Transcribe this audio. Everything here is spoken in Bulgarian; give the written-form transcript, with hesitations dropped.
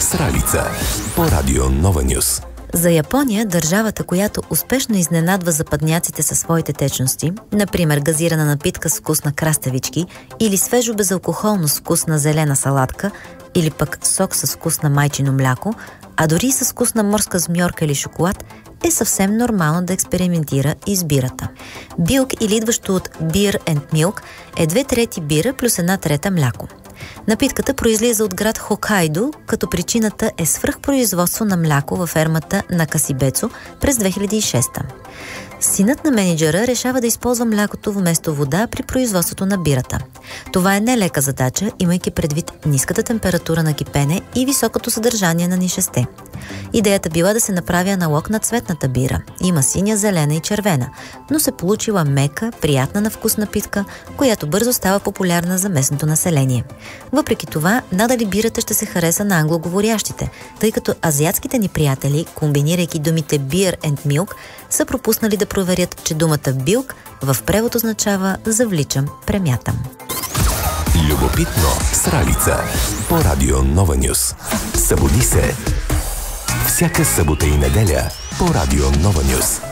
Сралица по Радио Нова Нюс. За Япония, държавата, която успешно изненадва западняците със своите течности, например газирана напитка с вкус на краставички или свежо безалкохолно с вкус на зелена салатка, или пък сок с вкус на майчино мляко, а дори и с вкус на морска змьорка или шоколад, е съвсем нормално да експериментира и с бирата. Билк, или идващо от Beer and Milk, е 2/3 бира плюс 1/3 мляко. Напитката произлиза от град Хокайдо, като причината е свръхпроизводство на мляко във фермата на Касибецо през 2006. Синът на мениджъра решава да използва млякото вместо вода при производството на бирата. Това е нелека задача, имайки предвид ниската температура на кипене и високото съдържание на нишесте. Идеята била да се направи аналог на цветната бира. Има синя, зелена и червена, но се получила мека, приятна на вкус напитка, която бързо става популярна за местното население. Въпреки това, надали бирата ще се хареса на англоговорящите, тъй като азиатските ни приятели, комбинирайки думите Beer and Milk, са пропуснали да проверят, че думата билк в превод означава завличам, премятам. Любопитно Сралица по Радио Нова Нюс. Събуди се всяка събота и неделя по Радио Нова Нюс.